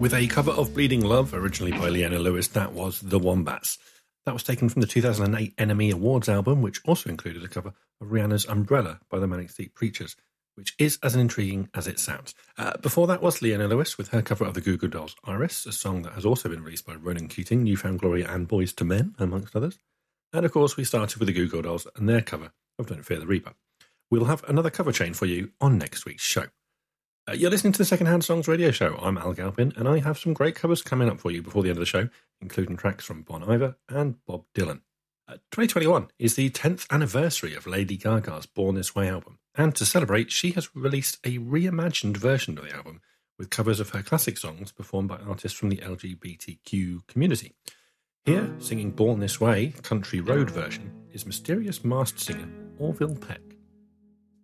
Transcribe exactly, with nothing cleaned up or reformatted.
With a cover of Bleeding Love, originally by Leona Lewis, that was The Wombats. That was taken from the two thousand eight N M E Awards album, which also included a cover of Rihanna's Umbrella by the Manic Street Preachers, which is as intriguing as it sounds. Uh, before that was Leona Lewis with her cover of the Goo Goo Dolls' Iris, a song that has also been released by Ronan Keating, Newfound Glory and Boys to Men, amongst others. And of course, we started with the Goo Goo Dolls and their cover of Don't Fear the Reaper. We'll have another cover chain for you on next week's show. Uh, you're listening to the Secondhand Songs Radio Show. I'm Al Galpin, and I have some great covers coming up for you before the end of the show, including tracks from Bon Iver and Bob Dylan. Uh, twenty twenty-one is the tenth anniversary of Lady Gaga's Born This Way album, and to celebrate, she has released a reimagined version of the album with covers of her classic songs performed by artists from the L G B T Q community. Here, singing Born This Way, Country Road version, is mysterious masked singer Orville Peck.